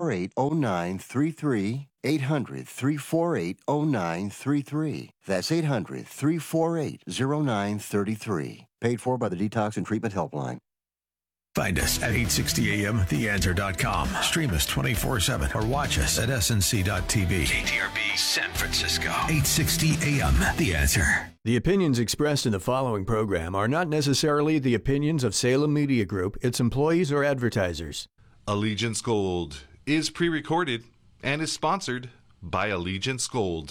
800-348-0933. 800-348-0933. That's 800-348-0933. Paid for by the Detox and Treatment Helpline. Find us at 860amtheanswer.com. Stream us 24/7 or watch us at snc.tv. KTRB San Francisco. 860 AM The Answer. The opinions expressed in the following program are not necessarily the opinions of Salem Media Group, its employees, or advertisers. Allegiance Gold is pre-recorded and is sponsored by Allegiance Gold.